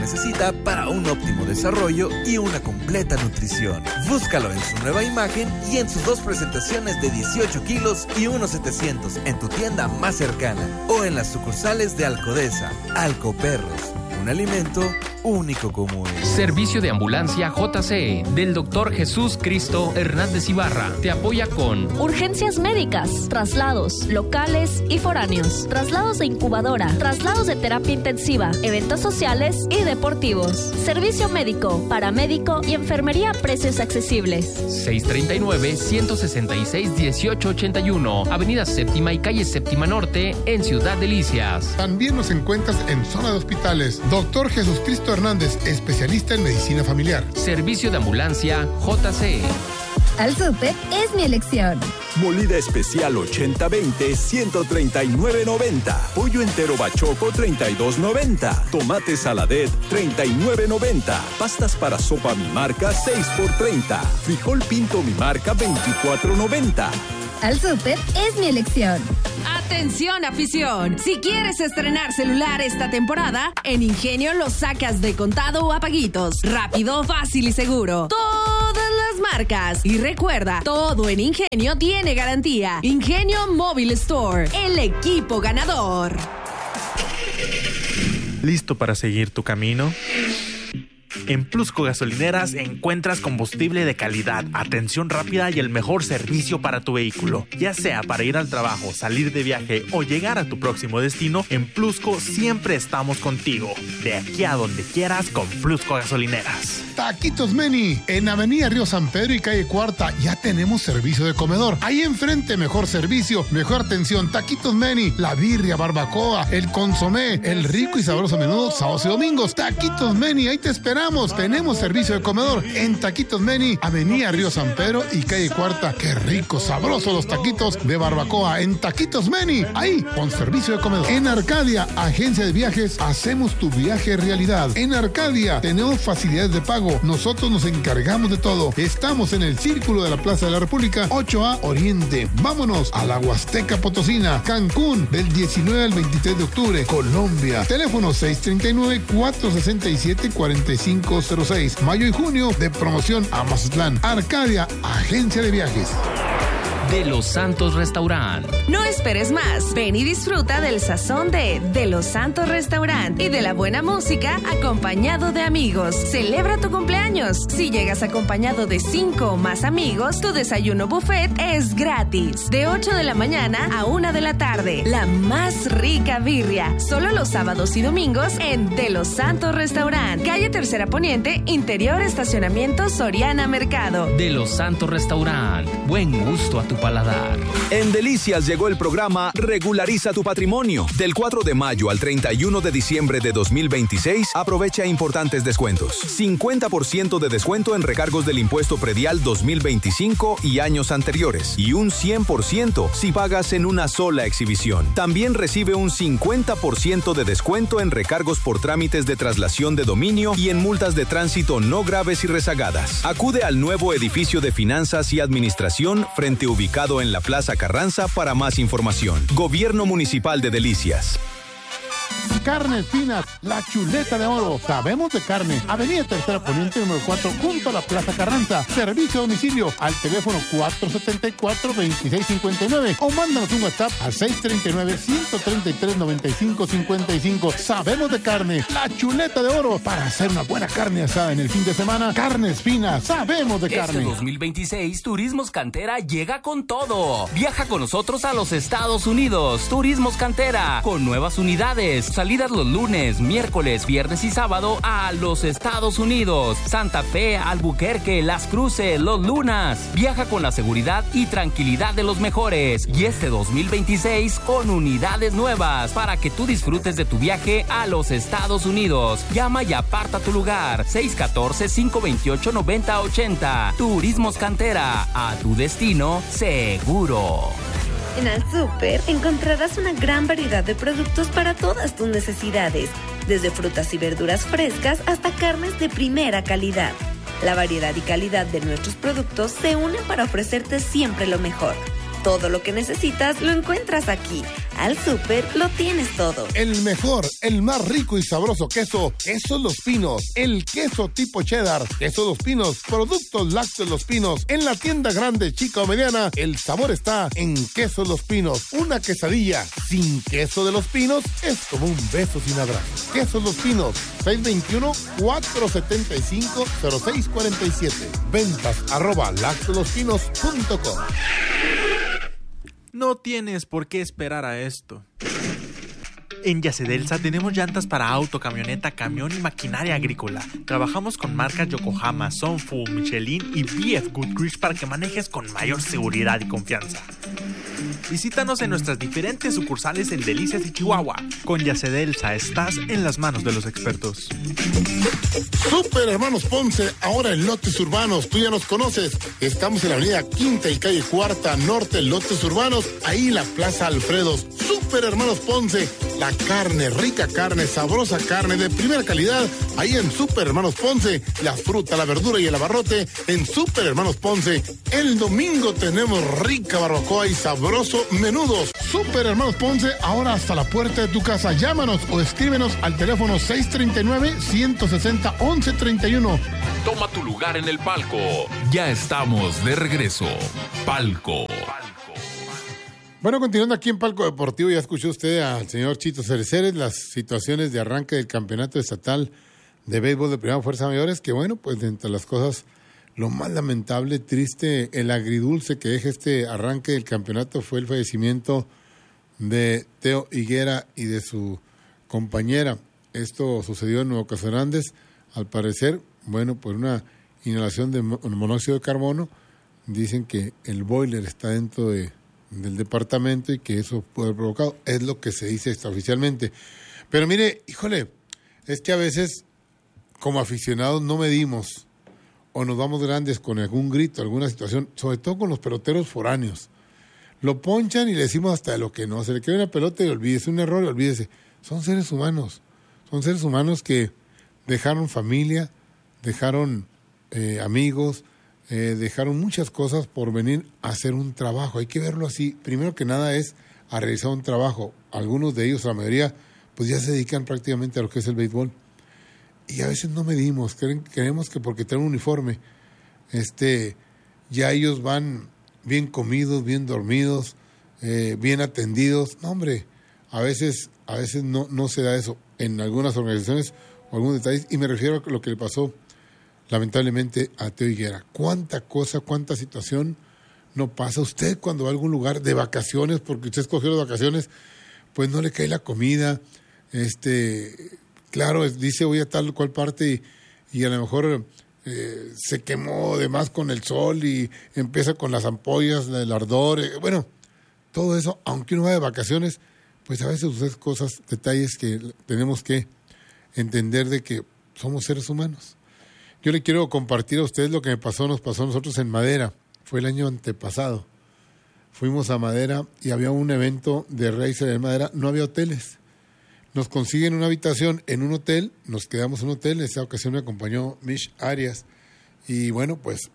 necesita para un óptimo desarrollo y una completa nutrición. Búscalo en su nueva imagen y en sus 2 presentaciones de 18 kilos y 1,700 en tu tienda más cercana o en las sucursales de Alcodesa. Alcoperros, un alimento único como es. Servicio de ambulancia JCE del Dr. Jesús Cristo Hernández Ibarra te apoya con urgencias médicas, traslados locales y foráneos, traslados de incubadora, traslados de terapia intensiva, eventos sociales y deportivos, servicio médico, paramédico y enfermería a precios accesibles. 639-166-1881, Avenida Séptima y Calle Séptima Norte en Ciudad Delicias. También nos encuentras en zona de hospitales. Dr. Jesús Cristo Hernández, especialista en medicina familiar. Servicio de ambulancia JCE. Al Súper es mi elección. Molida especial 80-20, 139.90. Pollo entero bachoco, 32.90. Tomate saladet, 39.90. Pastas para sopa mi marca, 6x30. Frijol pinto mi marca, 24.90. Al Súper es mi elección. Atención, afición. Si quieres estrenar celular esta temporada, en Ingenio lo sacas de contado o a paguitos. Rápido, fácil y seguro. Todas las marcas. Y recuerda, todo en Ingenio tiene garantía. Ingenio Mobile Store, el equipo ganador. ¿Listo para seguir tu camino? En Plusco Gasolineras encuentras combustible de calidad, atención rápida y el mejor servicio para tu vehículo. Ya sea para ir al trabajo, salir de viaje o llegar a tu próximo destino, en Plusco siempre estamos contigo. De aquí a donde quieras con Plusco Gasolineras. Taquitos Meni, en Avenida Río San Pedro y Calle Cuarta, ya tenemos servicio de comedor. Ahí enfrente, mejor servicio, mejor atención. Taquitos Meni, la birria, barbacoa, el consomé, el rico y sabroso menudo, sábados y domingos. Taquitos Meni, ahí te esperamos. Tenemos servicio de comedor en Taquitos Meni, Avenida Río San Pedro y Calle Cuarta. Qué rico, sabroso los taquitos de barbacoa en Taquitos Meni, ahí con servicio de comedor. En Arcadia, agencia de viajes, hacemos tu viaje realidad. En Arcadia tenemos facilidades de pago. Nosotros nos encargamos de todo. Estamos en el Círculo de la Plaza de la República, 8A Oriente. Vámonos a la Huasteca Potosina, Cancún, del 19 al 23 de octubre, Colombia. Teléfono 639-467-4506. Mayo y junio de promoción a Mazatlán. Arcadia, agencia de viajes. De Los Santos Restaurant. No esperes más. Ven y disfruta del sazón de Los Santos Restaurant y de la buena música acompañado de amigos. Celebra tu cumpleaños. Si llegas acompañado de 5 o más amigos, tu desayuno buffet es gratis. De 8 de la mañana a 1 de la tarde. La más rica birria. Solo los sábados y domingos en De Los Santos Restaurant. Calle Tercera Poniente, interior estacionamiento Soriana Mercado. De Los Santos Restaurant. Buen gusto a tu paladar. En Delicias llegó el programa Regulariza tu Patrimonio. Del 4 de mayo al 31 de diciembre de 2026, aprovecha importantes descuentos. 50% de descuento en recargos del impuesto predial 2025 y años anteriores. Y un 100% si pagas en una sola exhibición. También recibe un 50% de descuento en recargos por trámites de traslación de dominio y en multas de tránsito no graves y rezagadas. Acude al nuevo edificio de finanzas y administración frente ubicado en la Plaza Carranza para más información. Gobierno Municipal de Delicias. Carnes Finas, la chuleta de oro. Sabemos de carne. Avenida Tercera Poniente número 4, junto a la Plaza Carranza. Servicio a domicilio al teléfono 474-2659 o mándanos un WhatsApp al 639-133-9555. Sabemos de carne, la chuleta de oro. Para hacer una buena carne asada en el fin de semana, Carnes Finas, sabemos de carne. Este 2026, Turismos Cantera llega con todo. Viaja con nosotros a los Estados Unidos. Turismos Cantera, con nuevas unidades. Salidas los lunes, miércoles, viernes y sábado a los Estados Unidos. Santa Fe, Albuquerque, Las Cruces, Los Lunas. Viaja con la seguridad y tranquilidad de los mejores. Y este 2026 con unidades nuevas para que tú disfrutes de tu viaje a los Estados Unidos. Llama y aparta tu lugar. 614-528-9080. Turismos Cantera. A tu destino seguro. En Al Súper encontrarás una gran variedad de productos para todas tus necesidades, desde frutas y verduras frescas hasta carnes de primera calidad. La variedad y calidad de nuestros productos se unen para ofrecerte siempre lo mejor. Todo lo que necesitas lo encuentras aquí. Al Súper lo tienes todo. El mejor, el más rico y sabroso queso, Quesos Los Pinos. El queso tipo cheddar, Quesos Los Pinos. Productos lácteos Los Pinos. En la tienda grande, chica o mediana, el sabor está en Quesos Los Pinos. Una quesadilla sin queso de Los Pinos es como un beso sin abrazo. Quesos Los Pinos, 621-475-0647. Ventas @lácteoslospinos.com. No tienes por qué esperar a esto. En Yacedelsa tenemos llantas para auto, camioneta, camión y maquinaria agrícola. Trabajamos con marcas Yokohama, Sunfu, Michelin y BF Goodrich para que manejes con mayor seguridad y confianza. Visítanos en nuestras diferentes sucursales en Delicias y Chihuahua. Con Yacedelsa estás en las manos de los expertos. Super Hermanos Ponce, ahora en Lotes Urbanos. Tú ya nos conoces. Estamos en la avenida Quinta y calle Cuarta Norte, Lotes Urbanos. Ahí la Plaza Alfredos. Super Hermanos Ponce. La carne, rica carne, sabrosa carne de primera calidad. Ahí en Super Hermanos Ponce. La fruta, la verdura y el abarrote en Super Hermanos Ponce. El domingo tenemos rica barbacoa y sabroso menudos. Super Hermanos Ponce, ahora hasta la puerta de tu casa. Llámanos o escríbenos al teléfono 639-160-1131. Toma tu lugar en el palco. Ya estamos de regreso. Palco. Bueno, continuando aquí en Palco Deportivo, ya escuchó usted al señor Chito Cereceres las situaciones de arranque del campeonato estatal de béisbol de primera fuerza mayores, que bueno, pues entre las cosas, lo más lamentable, triste, el agridulce que deja este arranque del campeonato fue el fallecimiento de Teo Higuera y de su compañera. Esto sucedió en Nuevo Caso Hernández, al parecer, bueno, por una inhalación de monóxido de carbono. Dicen que el boiler está dentro del departamento y que eso puede haber provocado. Es lo que se dice extraoficialmente. Pero mire, híjole, es que a veces como aficionados no medimos o nos vamos grandes con algún grito, alguna situación, sobre todo con los peloteros foráneos. Lo ponchan y le decimos hasta de lo que no. Se le queda una pelota y olvídese, un error y olvídese. Son seres humanos que dejaron familia, dejaron amigos, dejaron muchas cosas por venir a hacer un trabajo. Hay que verlo así. Primero que nada es a realizar un trabajo. Algunos de ellos, la mayoría, pues ya se dedican prácticamente a lo que es el béisbol. Y a veces no medimos. Creemos que porque traen un uniforme, ya ellos van bien comidos, bien dormidos, bien atendidos. No, hombre, a veces no se da eso en algunas organizaciones o algunos detalles. Y me refiero a lo que le pasó lamentablemente a Teo Higuera. Cuánta cosa, cuánta situación no pasa. Usted cuando va a algún lugar de vacaciones, porque usted escogió las vacaciones, pues no le cae la comida. Claro, dice voy a tal cual parte y a lo mejor se quemó de más con el sol y empieza con las ampollas, el ardor. Bueno, todo eso, aunque uno va de vacaciones, pues a veces usted cosas, detalles que tenemos que entender de que somos seres humanos. Yo le quiero compartir a ustedes lo que nos pasó a nosotros en Madera. Fue el año antepasado. Fuimos a Madera y había un evento de Racer en Madera. No había hoteles. Nos consiguen una habitación en un hotel. Nos quedamos en un hotel. En esa ocasión me acompañó Mish Arias. Y bueno, pues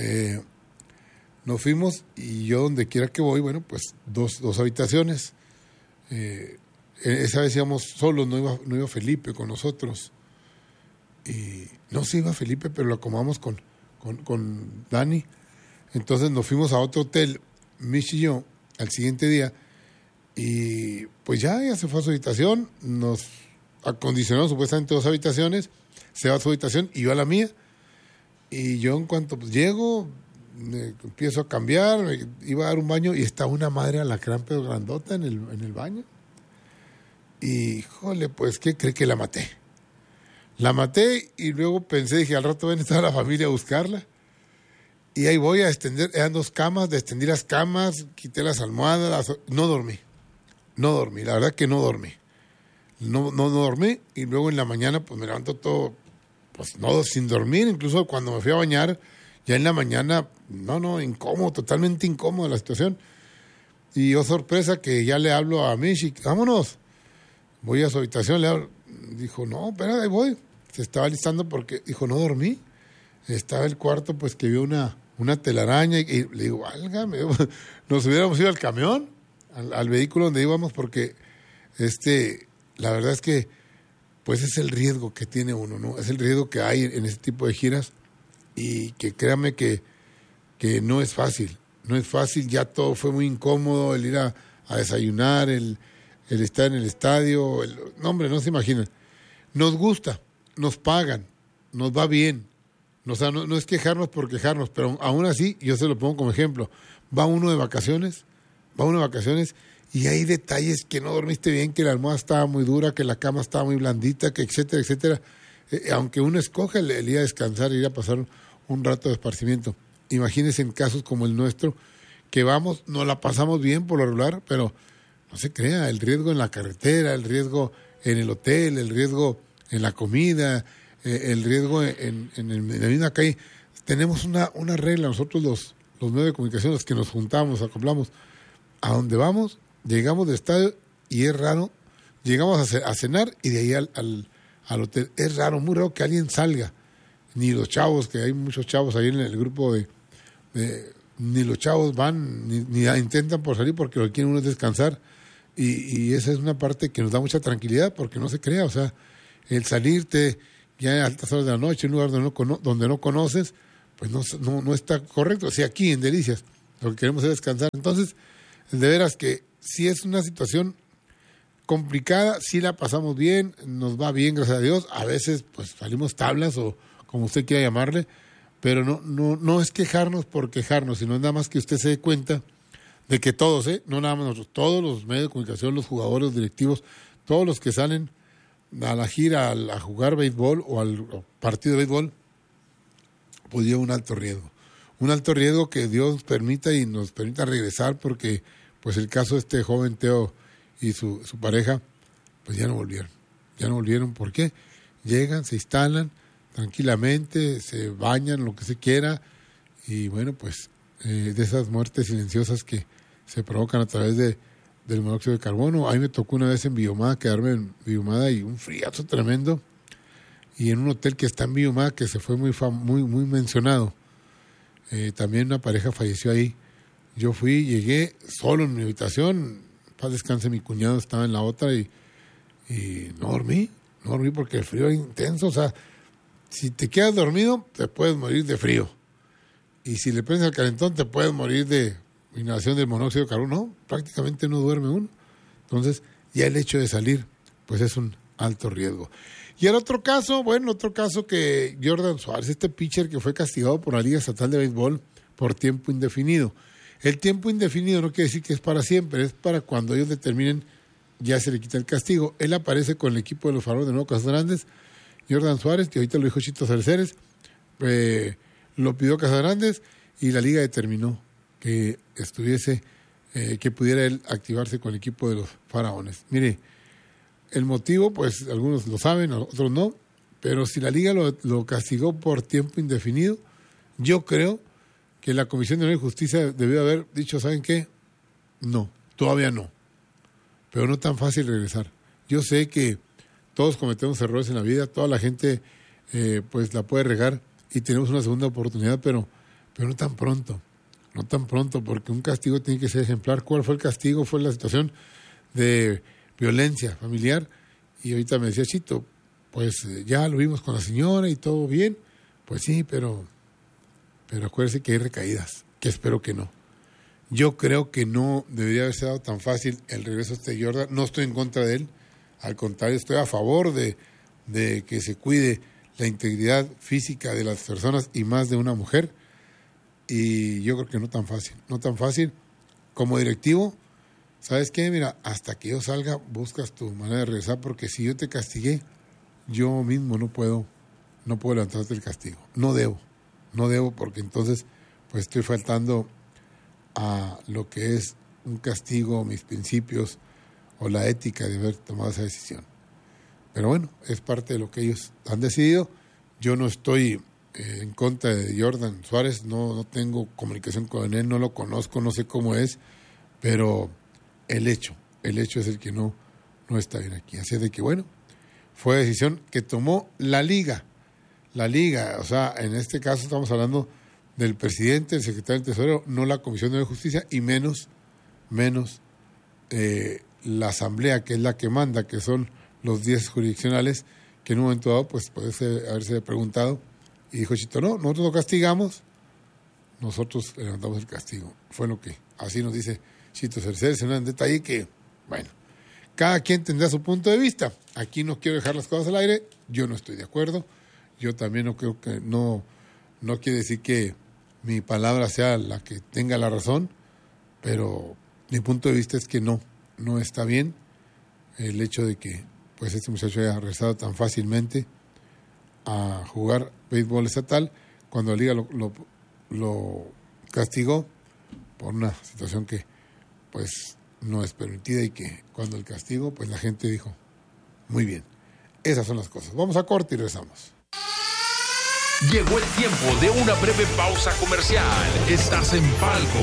nos fuimos y yo donde quiera que voy, bueno, pues dos habitaciones. Esa vez íbamos solos, no iba Felipe con nosotros. Y no se iba Felipe, pero lo acomodamos con Dani. Entonces nos fuimos a otro hotel, Mish y yo, al siguiente día, y pues ya se fue a su habitación, nos acondicionaron supuestamente 2 habitaciones, se va a su habitación y yo a la mía, y yo en cuanto llego, empiezo a cambiar, iba a dar un baño y estaba una madre alacrán pero grandota en el baño, y híjole, pues ¿qué cree que la maté? La maté y luego dije, al rato ven a estar la familia a buscarla. Y ahí voy a extender, eran 2 camas, extendí las camas, quité las almohadas, no dormí, la verdad que no dormí. No dormí y luego en la mañana pues me levanto todo, pues no, sin dormir, incluso cuando me fui a bañar, ya en la mañana, incómodo, totalmente incómodo la situación. Y yo sorpresa que ya le hablo a Michi, vámonos, voy a su habitación, le hablo, dijo, no, espera, ahí voy. Se estaba listando porque, dijo, no dormí. Estaba el cuarto, pues, que vio una telaraña y le digo, válgame, nos hubiéramos ido al camión. al vehículo donde íbamos, porque la verdad es que pues es el riesgo que tiene uno, ¿no? Es el riesgo que hay en ese tipo de giras, y que créame que no es fácil, ya todo fue muy incómodo, el ir a desayunar, el estar en el estadio, no hombre, no se imaginan. Nos gusta, nos pagan, nos va bien, o sea, no es quejarnos por quejarnos, pero aún así, yo se lo pongo como ejemplo, va uno de vacaciones, y hay detalles que no dormiste bien, que la almohada estaba muy dura, que la cama estaba muy blandita, que etcétera, etcétera. Aunque uno escoge el ir a descansar, ir a pasar un rato de esparcimiento. Imagínense en casos como el nuestro, que vamos, nos la pasamos bien por lo regular, pero no se crea, el riesgo en la carretera, el riesgo en el hotel, el riesgo en la comida, el riesgo en la misma calle. Tenemos una regla, nosotros los medios de comunicación, los que nos juntamos, acoplamos, a donde vamos, llegamos del estadio y es raro, llegamos a cenar y de ahí al hotel. Es raro, muy raro que alguien salga, ni los chavos, que hay muchos chavos ahí en el grupo ni los chavos van, ni intentan por salir, porque lo que quieren uno es descansar, y esa es una parte que nos da mucha tranquilidad, porque no se crea, o sea, el salirte ya a altas horas de la noche en un lugar donde no conoces, pues no está correcto. O sea, aquí en Delicias lo que queremos es descansar. Entonces, de veras que si es una situación complicada, sí la pasamos bien, nos va bien, gracias a Dios. A veces pues salimos tablas, o como usted quiera llamarle, pero no es quejarnos por quejarnos, sino nada más que usted se dé cuenta de que todos, no nada más nosotros, todos los medios de comunicación, los jugadores, los directivos, todos los que salen a la gira a jugar béisbol o al partido de béisbol, pues lleva un alto riesgo que Dios permita y nos permita regresar, porque pues el caso de este joven Teo y su pareja, pues ya no volvieron. ¿Por qué? Llegan, se instalan tranquilamente, se bañan, lo que se quiera, y bueno, pues de esas muertes silenciosas que se provocan a través del monóxido de carbono. A mí me tocó una vez en Biomada, quedarme en Biomada, y un friazo tremendo, y en un hotel que está en Biomada, que se fue muy mencionado. También una pareja falleció ahí. Yo llegué solo en mi habitación, paz descanse, mi cuñado estaba en la otra, y no dormí porque el frío era intenso. O sea, si te quedas dormido, te puedes morir de frío, y si le prendes al calentón, te puedes morir de inhalación del monóxido de carbono. No, prácticamente no duerme uno. Entonces, ya el hecho de salir, pues es un alto riesgo. Y el otro caso que Jordan Suárez, este pitcher que fue castigado por la Liga Estatal de Béisbol por tiempo indefinido. El tiempo indefinido no quiere decir que es para siempre, es para cuando ellos determinen, ya se le quita el castigo. Él aparece con el equipo de los Faros de Nuevo Casagrandes, Jordan Suárez, que ahorita lo dijo Chito Cerceres, lo pidió Casagrandes, y la liga determinó que que pudiera él activarse con el equipo de los Faraones. Mire, el motivo, pues algunos lo saben, otros no, pero si la liga lo castigó por tiempo indefinido, yo creo que la Comisión de Honor y Justicia debió haber dicho, ¿saben qué? No, todavía no, pero no tan fácil regresar. Yo sé que todos cometemos errores en la vida, toda la gente pues la puede regar, y tenemos una segunda oportunidad, pero no tan pronto, porque un castigo tiene que ser ejemplar. ¿Cuál fue el castigo? Fue la situación de violencia familiar, y ahorita me decía Chito, pues ya lo vimos con la señora y todo bien. Pues sí, pero acuérdese que hay recaídas, que espero que no. Yo creo que no debería haberse dado tan fácil el regreso de Jordan. No estoy en contra de él, al contrario, estoy a favor de que se cuide la integridad física de las personas, y más de una mujer, y yo creo que no tan fácil. Como directivo, ¿sabes qué? Mira, hasta que yo salga, buscas tu manera de regresar, porque si yo te castigué, yo mismo no puedo levantarte el castigo. No debo, porque entonces pues estoy faltando a lo que es un castigo, mis principios o la ética de haber tomado esa decisión. Pero bueno, es parte de lo que ellos han decidido. Yo no estoy en contra de Jordan Suárez, no tengo comunicación con él, no lo conozco, no sé cómo es, pero el hecho es el que no está bien aquí. Así de que bueno, fue decisión que tomó la liga, o sea, en este caso estamos hablando del presidente, el secretario del Tesoro, no la Comisión de Justicia, y menos la asamblea, que es la que manda, que son los 10 jurisdiccionales, que en un momento dado, pues puede haberse preguntado, y dijo Chito, no, nosotros lo castigamos, nosotros levantamos el castigo. Fue lo que, así nos dice Chito Cerceres, en un detalle que, bueno, cada quien tendrá su punto de vista. Aquí no quiero dejar las cosas al aire, yo no estoy de acuerdo, yo también no creo que, no quiere decir que mi palabra sea la que tenga la razón, pero mi punto de vista es que no está bien el hecho de que pues este muchacho haya regresado tan fácilmente a jugar béisbol estatal cuando la liga lo castigó por una situación que pues no es permitida, y que cuando el castigo pues la gente dijo muy bien. Esas son las cosas. Vamos a corte y regresamos. Llegó el tiempo de una breve pausa comercial. Estás en Palco.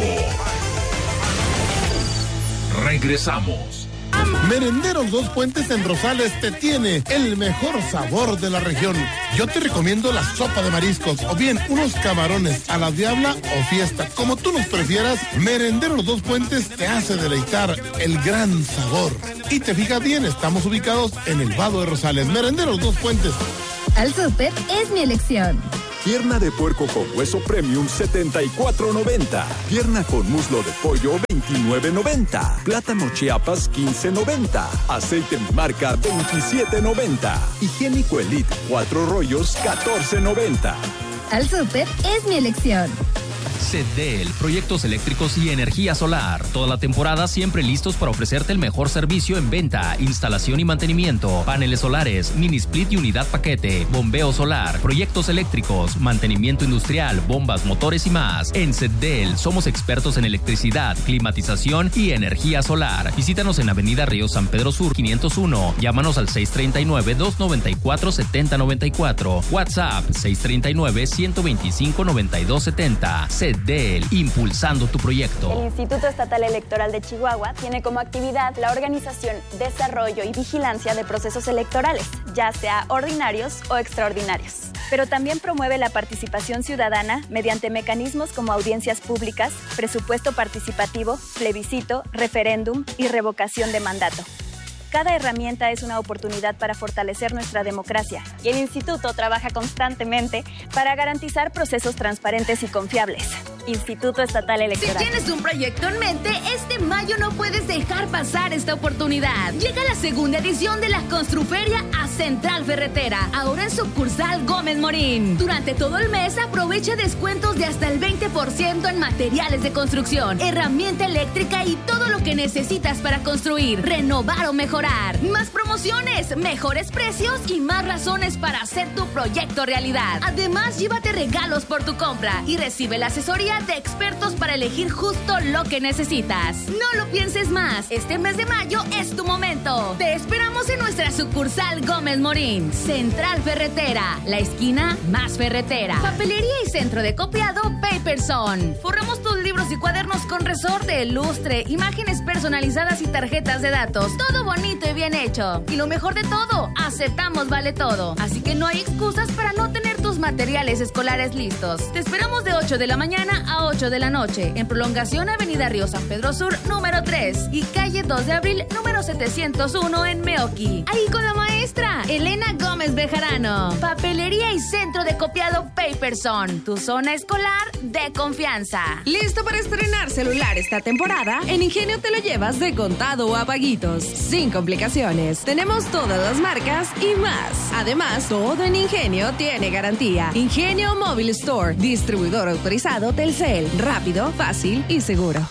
Regresamos. Merenderos Dos Puentes en Rosales te tiene el mejor sabor de la región. Yo te recomiendo la sopa de mariscos o bien unos camarones a la diabla o fiesta, como tú los prefieras. Merenderos Dos Puentes te hace deleitar el gran sabor. Y te fijas bien, estamos ubicados en el Vado de Rosales. Merenderos Dos Puentes. Al Súper es mi elección. Pierna de puerco con hueso premium, $74.90. Pierna con muslo de pollo, $29.90. Plátano Chiapas, $15.90. Aceite marca, $27.90. Higiénico Elite, 4 rollos, $14.90. Al Súper es mi elección. CEDEL, proyectos eléctricos y energía solar. Toda la temporada siempre listos para ofrecerte el mejor servicio en venta, instalación y mantenimiento. Paneles solares, mini split y unidad paquete, bombeo solar, proyectos eléctricos, mantenimiento industrial, bombas, motores y más. En CEDEL somos expertos en electricidad, climatización y energía solar. Visítanos en Avenida Río San Pedro Sur 501. Llámanos al 639-294-7094. WhatsApp 639-125-9270. CEDEL, impulsando tu proyecto. El Instituto Estatal Electoral de Chihuahua tiene como actividad la organización, desarrollo y vigilancia de procesos electorales, ya sea ordinarios o extraordinarios. Pero también promueve la participación ciudadana mediante mecanismos como audiencias públicas, presupuesto participativo, plebiscito, referéndum y revocación de mandato. Cada herramienta es una oportunidad para fortalecer nuestra democracia y el Instituto trabaja constantemente para garantizar procesos transparentes y confiables. Instituto Estatal Electoral. Si tienes un proyecto en mente, este mayo no puedes dejar pasar esta oportunidad. Llega la segunda edición de la Construferia a Central Ferretera, ahora en sucursal Gómez Morín. Durante todo el mes aprovecha descuentos de hasta el 20% en materiales de construcción, herramienta eléctrica y todo lo que necesitas para construir, renovar o mejorar. Más promociones, mejores precios y más razones para hacer tu proyecto realidad. Además, llévate regalos por tu compra y recibe la asesoría de expertos para elegir justo lo que necesitas. No lo pienses más. Este mes de mayo es tu momento. Te esperamos en nuestra sucursal Gómez Morín. Central Ferretera, la esquina más ferretera. Papelería y centro de copiado Paperson. Forramos tus libros y cuadernos con resorte, lustre, imágenes personalizadas y tarjetas de datos. Todo bonito y bien hecho. Y lo mejor de todo, aceptamos vale todo. Así que no hay excusas para no tener tus materiales escolares listos. Te esperamos de 8 de la mañana a 8 de la noche, en prolongación Avenida Río San Pedro Sur, número 3, y calle 2 de abril, número 701 en Meoqui. Ahí con la maestra Elena Gómez Bejarano. Papelería y centro de copiado Paperson, tu zona escolar de confianza. ¿Listo para estrenar celular esta temporada? En Ingenio te lo llevas de contado o a paguitos, sin complicaciones. Tenemos todas las marcas y más. Además, todo en Ingenio tiene garantía. Ingenio Mobile Store, distribuidor autorizado Telcel. Rápido, fácil y seguro.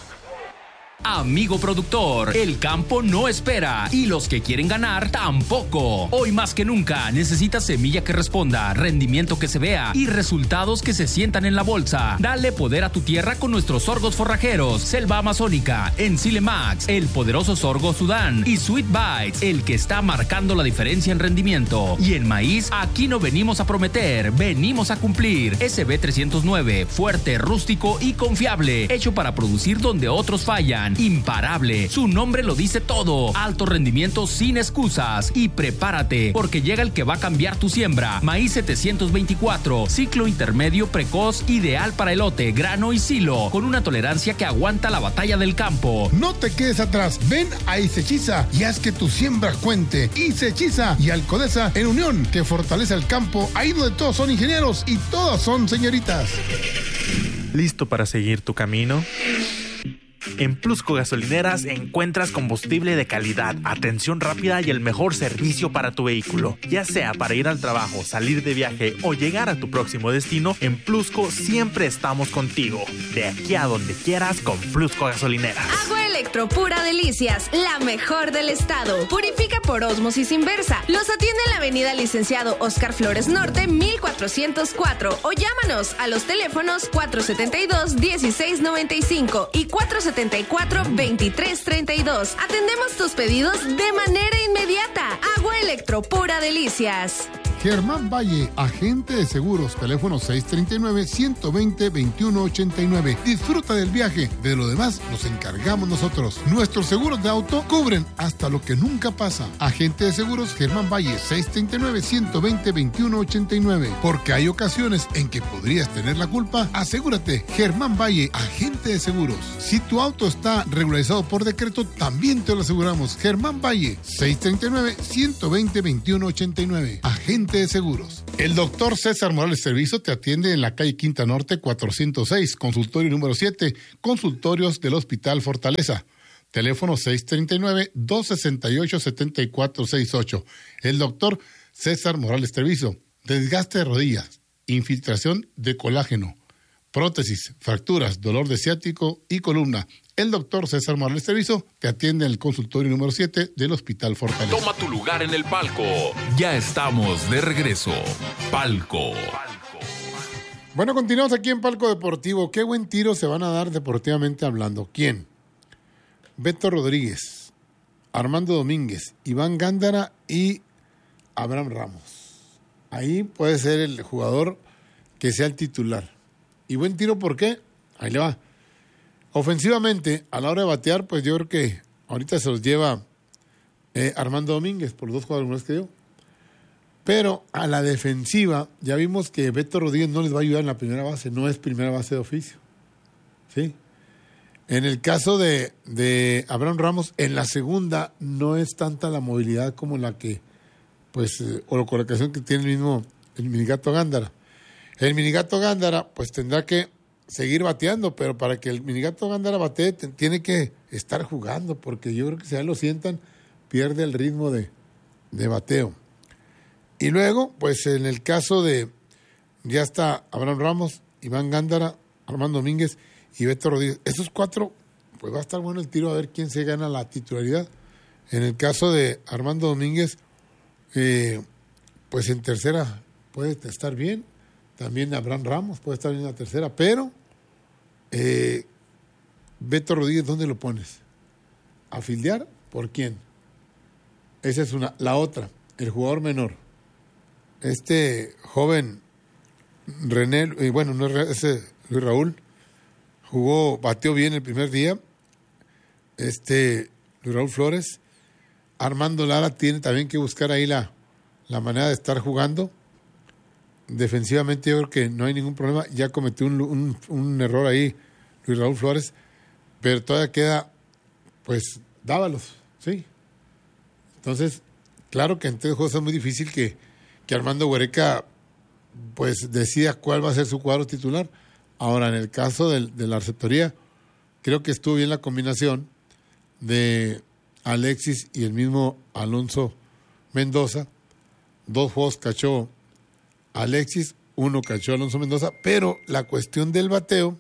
Amigo productor, el campo no espera y los que quieren ganar tampoco. Hoy más que nunca necesitas semilla que responda, rendimiento que se vea y resultados que se sientan en la bolsa. Dale poder a tu tierra con nuestros sorgos forrajeros, Selva Amazónica, Ensile Max, el poderoso sorgo Sudán y Sweet Bites, el que está marcando la diferencia en rendimiento. Y en maíz, aquí no venimos a prometer, venimos a cumplir. SB 309, fuerte, rústico y confiable, hecho para producir donde otros fallan. Imparable. Su nombre lo dice todo. Alto rendimiento sin excusas. Y prepárate, porque llega el que va a cambiar tu siembra. Maíz 724. Ciclo intermedio precoz, ideal para elote, grano y silo. Con una tolerancia que aguanta la batalla del campo. No te quedes atrás. Ven a Isechiza y haz que tu siembra cuente. Isechiza y Alcodesa en unión, que fortalece el campo. Ahí donde todos son ingenieros y todas son señoritas. ¿Listo para seguir tu camino? En Plusco Gasolineras encuentras combustible de calidad, atención rápida y el mejor servicio para tu vehículo. Ya sea para ir al trabajo, salir de viaje o llegar a tu próximo destino, en Plusco siempre estamos contigo. De aquí a donde quieras con Plusco Gasolineras. Agua Electro Pura Delicias, la mejor del estado. Purifica por ósmosis inversa. Los atiende en la avenida Licenciado Oscar Flores Norte, 1404. O llámanos a los teléfonos 472-1695 y 474-2332. Atendemos tus pedidos de manera inmediata. Agua Electro Pura Delicias. Germán Valle, agente de seguros, teléfono 639-120-2189. Disfruta del viaje, de lo demás nos encargamos nosotros. Nuestros seguros de auto cubren hasta lo que nunca pasa. Agente de seguros Germán Valle, 639-120-2189. Porque hay ocasiones en que podrías tener la culpa. Asegúrate, Germán Valle, agente de seguros. Si tu auto está regularizado por decreto, también te lo aseguramos. Germán Valle, 639-120-2189. Agente de seguros. El doctor César Morales Servizo te atiende en la calle Quinta Norte 406, consultorio número 7, consultorios del Hospital Fortaleza. Teléfono 639-268-7468. El doctor César Morales Servizo. Desgaste de rodillas, infiltración de colágeno, prótesis, fracturas, dolor de ciático y columna. El doctor César Morales Servizo te atiende en el consultorio número 7 del Hospital Fortaleza. Toma tu lugar en el palco. Ya estamos de regreso. Palco. Bueno, continuamos aquí en Palco Deportivo. Qué buen tiro se van a dar deportivamente hablando. ¿Quién? Beto Rodríguez, Armando Domínguez, Iván Gándara y Abraham Ramos. Ahí puede ser el jugador que sea el titular. Y buen tiro, ¿por qué? Ahí le va. Ofensivamente, a la hora de batear, pues yo creo que ahorita se los lleva Armando Domínguez por los 2 jugadores que dio. Pero a la defensiva, ya vimos que Beto Rodríguez no les va a ayudar en la primera base, no es primera base de oficio. ¿Sí? En el caso de Abraham Ramos, en la segunda no es tanta la movilidad como la que, pues, o la colocación que tiene el Minigato Gándara. El Minigato Gándara, pues tendrá que seguir bateando, pero para que el Minigato Gándara batee, tiene que estar jugando, porque yo creo que si ya lo sientan, pierde el ritmo de bateo. Y luego, pues en el caso de, ya está Abraham Ramos, Iván Gándara, Armando Domínguez y Beto Rodríguez. Esos 4, pues va a estar bueno el tiro a ver quién se gana la titularidad. En el caso de Armando Domínguez, pues en tercera puede estar bien. También Abraham Ramos puede estar bien en la tercera, pero Beto Rodríguez, ¿dónde lo pones? ¿A fildear? ¿Por quién? Esa es una. La otra, el jugador menor. Este joven René, bueno, no es ese Luis Raúl, bateó bien el primer día. Luis Raúl Flores. Armando Lara tiene también que buscar ahí la manera de estar jugando. Defensivamente yo creo que no hay ningún problema. Ya cometió un error ahí Luis Raúl Flores, pero todavía queda, pues, Dávalos, ¿sí? Entonces, claro que en tres juegos es muy difícil que Armando Huereca, pues, decida cuál va a ser su cuadro titular. Ahora, en el caso de la receptoría, creo que estuvo bien la combinación de Alexis y el mismo Alonso Mendoza. 2 juegos cachó Alexis, 1 cachó Alonso Mendoza, pero la cuestión del bateo,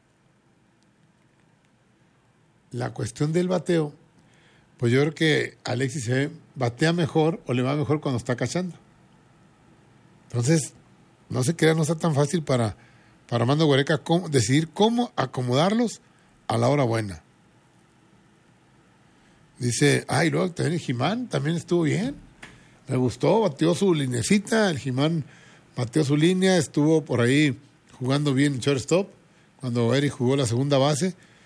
pues yo creo que Alexis batea mejor o le va mejor cuando está cachando. Entonces, no se crea, no está tan fácil para Armando Huereca decidir cómo acomodarlos a la hora buena. Dice, luego también el Jimán también estuvo bien. Me gustó, bateó su linecita, el Jimán bateó su línea, estuvo por ahí jugando bien en shortstop, cuando Eric jugó la segunda base.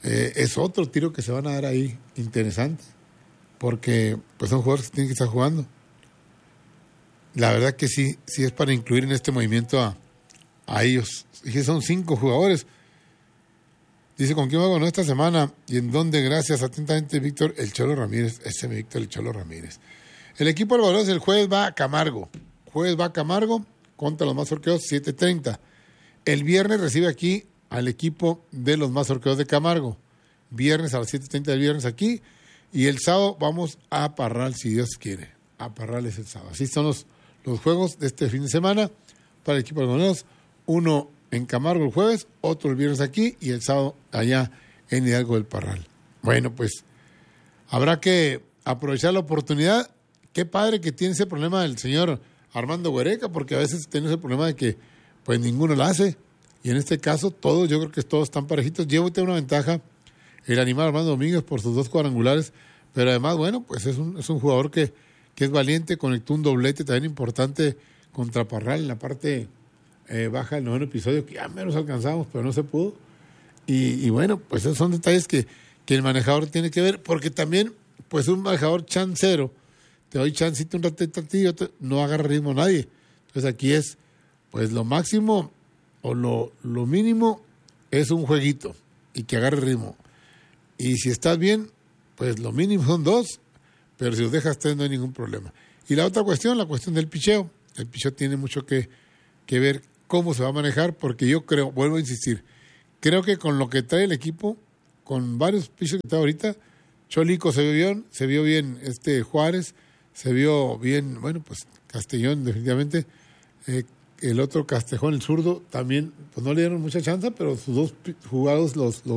es otro tiro que se van a dar ahí interesante, porque pues son jugadores que tienen que estar jugando. La verdad que sí es para incluir en este movimiento a ellos. Dije, son 5 jugadores. Dice, ¿con quién va a ganar esta semana? ¿Y en dónde? Gracias, atentamente, Víctor El Cholo Ramírez. Ese es Víctor El Cholo Ramírez. El equipo del Valores el jueves va a Camargo. Contra los Mazorqueos, 7:30. El viernes recibe aquí al equipo de los Mazorqueos de Camargo. Viernes a las 7:30 del viernes aquí. Y el sábado vamos a Parral, si Dios quiere. A Parral es el sábado. Así son los juegos de este fin de semana para el equipo de los Valores. Uno en Camargo el jueves, otro el viernes aquí y el sábado allá en Hidalgo del Parral. Bueno, pues habrá que aprovechar la oportunidad. Qué padre que tiene ese problema el señor Armando Huereca, porque a veces tiene ese problema de que pues ninguno lo hace. Y en este caso, todos, yo creo que todos están parejitos. Llévate una ventaja el animal Armando Domínguez por sus 2 cuadrangulares, pero además, bueno, pues es un jugador que es valiente, conectó un doblete también importante contra Parral en la parte baja del 9º episodio, que ya menos alcanzamos, pero no se pudo. Y bueno, pues esos son detalles que el manejador tiene que ver, porque también, pues un manejador chancero, te doy chancito un ratito, no agarra ritmo nadie. Entonces aquí es, pues lo máximo o lo mínimo es un jueguito y que agarre ritmo. Y si estás bien, pues lo mínimo son 2, pero si los dejas 3 no hay ningún problema. Y la otra cuestión, la cuestión del picheo. El picheo tiene mucho que ver cómo se va a manejar, porque yo creo, vuelvo a insistir, creo que con lo que trae el equipo, con varios pichos que está ahorita, Cholico se vio bien Juárez, se vio bien, bueno, pues Castellón definitivamente, el otro Castejón, el zurdo, también, pues no le dieron mucha chance, pero sus 2 jugados los